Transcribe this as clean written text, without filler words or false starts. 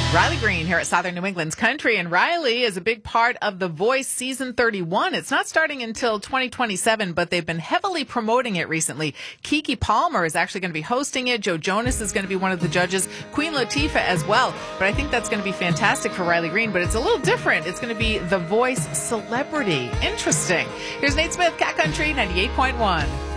Riley Green here at Southern New England's Country, and Riley is a big part of The Voice Season 31. It's not starting until 2027, but they've been heavily promoting it recently. Keke Palmer is actually going to be hosting it. Joe Jonas is going to be one of the judges. Queen Latifah as well. But I think that's going to be fantastic for Riley Green, but it's a little different. It's going to be The Voice Celebrity. Interesting. Here's Nate Smith, Cat Country 98.1.